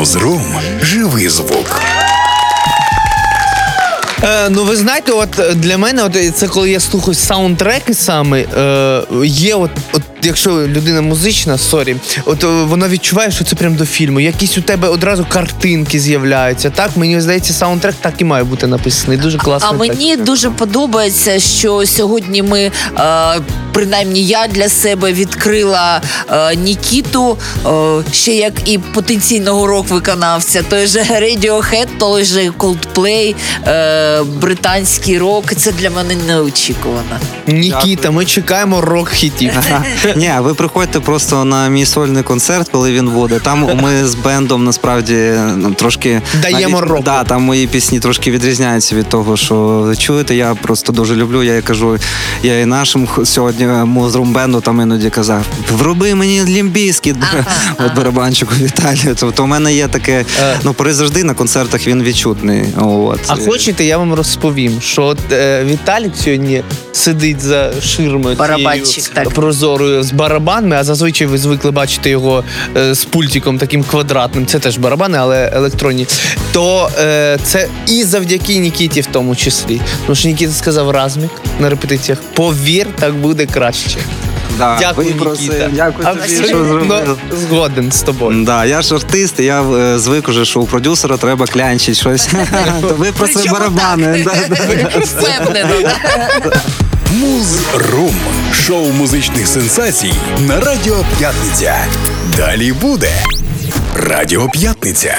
Музрум – живий звук. Ну, ви знаєте, от для мене, от це коли я слухаю саундтреки саме, є от якщо людина музична, от вона відчуває, що це прям до фільму. Якісь у тебе одразу картинки з'являються. Так, мені здається, саундтрек так і має бути написаний. Дуже класно. А мені дуже подобається, що сьогодні ми, принаймні я для себе відкрила Нікіту, ще як і потенційного рок-виконавця. Той же Radiohead, той же Coldplay, британський рок. Це для мене неочікувано. Нікіта, ми чекаємо рок-хітів. Ні, ви приходьте просто на мій сольний концерт, коли він буде. Там ми з бендом насправді трошки даємо року. Да, там мої пісні трошки відрізняються від того, що ви чуєте. Я просто дуже люблю. Я кажу, я і нашим сьогодні музрум-бенду там іноді казав: вруби мені Лімп Бізкіт, от барабанчику Віталію. Тобто у мене є таке, Париж завжди на концертах він відчутний. От. А хочете, я вам розповім, що от Віталік сьогодні сидить за ширмою прозорою з барабанами, а зазвичай ви звикли бачити його з пультиком таким квадратним, це теж барабани, але електронні, то це і завдяки Нікіті в тому числі. Тому що Нікіта сказав размік на репетиціях: повір, так буде краще. Да, дякую, Нікіта. Дякую тобі, що зробив. Згоден з тобою. Да, я ж артист, і я звик уже, що у продюсера треба клянчити щось. То ви про це барабани. Впевнено. Музрум – шоу музичних сенсацій на Радіо П'ятниця. Далі буде Радіо П'ятниця.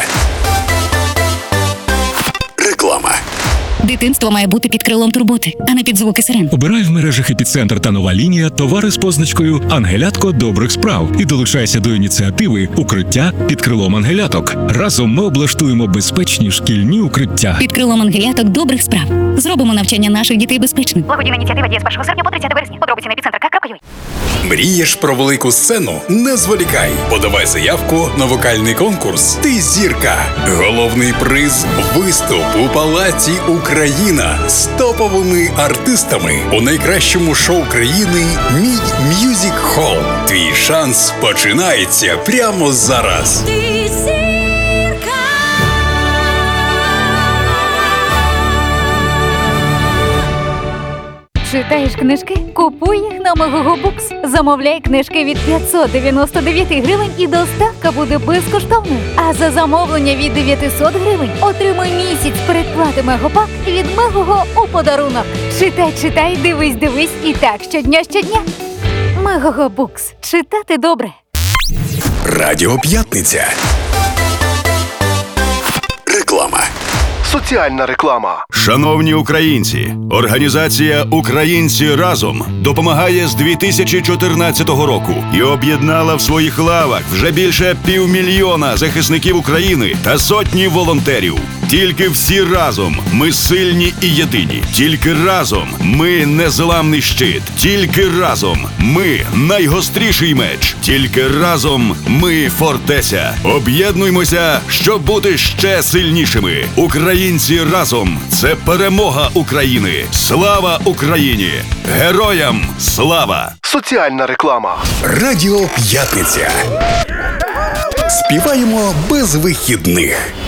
Реклама. Дитинство має бути під крилом турботи, а не під звуки сирен. Обирай в мережах «Епіцентр» та «Нова лінія» товари з позначкою «Ангелятко добрих справ» і долучайся до ініціативи «Укриття під крилом ангеляток». Разом ми облаштуємо безпечні шкільні укриття. Під крилом ангеляток добрих справ. Зробимо навчання наших дітей безпечним. Благодійна ініціатива діє з 1 серпня по 30 вересня. Подробиці на epicenter.ua. Мрієш про велику сцену? Не зволікай. Подавай заявку на вокальний конкурс «Ти зірка». Головний приз – виступ у Палаці Україна з топовими артистами у найкращому шоу країни «Мідь М'юзік Холл». Твій шанс починається прямо зараз. Читаєш книжки? Купуй їх на Megogo Books. Замовляй книжки від 599 гривень і доставка буде безкоштовною. А за замовлення від 900 гривень отримай місяць передплати Мегопак від Megogo у подарунок. Читай, дивись і так щодня. Megogo Books. Читати добре. Радіо П'ятниця. Реклама. Соціальна реклама. Шановні українці, організація «Українці разом» допомагає з 2014 року і об'єднала в своїх лавах вже більше 500 000 захисників України та сотні волонтерів. Тільки всі разом ми сильні і єдині. Тільки разом ми незламний щит. Тільки разом ми найгостріший меч. Тільки разом ми фортеця. Об'єднуймося, щоб бути ще сильнішими. Українці разом – це перемога України. Слава Україні! Героям слава! Соціальна реклама. Радіо П'ятниця. Співаємо без вихідних.